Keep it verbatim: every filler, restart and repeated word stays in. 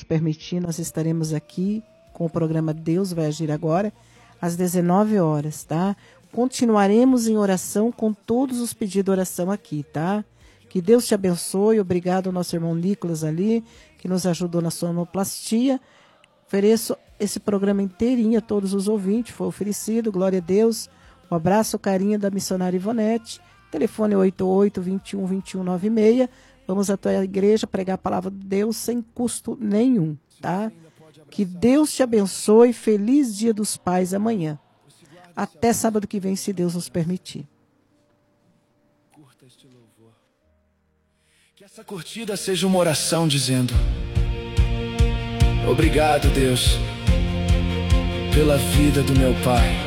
permitir, nós estaremos aqui com o programa Deus Vai Agir Agora, às dezenove horas, tá? Continuaremos em oração com todos os pedidos de oração aqui, tá? Que Deus te abençoe. Obrigado ao nosso irmão Nicolas ali, que nos ajudou na sonoplastia. Ofereço esse programa inteirinho a todos os ouvintes, foi oferecido, glória a Deus. Um abraço, carinho da missionária Ivonete. Telefone oito oito, vinte e um, vinte e um, noventa e seis. Vamos até a igreja pregar a palavra de Deus sem custo nenhum, tá? Que Deus te abençoe. Feliz Dia dos Pais amanhã. Até sábado que vem, se Deus nos permitir. Curta este louvor. Que essa curtida seja uma oração dizendo: obrigado, Deus, pela vida do meu pai.